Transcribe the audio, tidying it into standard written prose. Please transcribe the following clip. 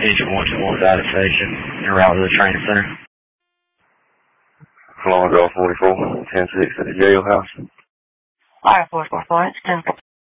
Engine 121 data station, en route to the training center. Long ago, 44, 10-6 at the jailhouse. Alright, 44, it's 10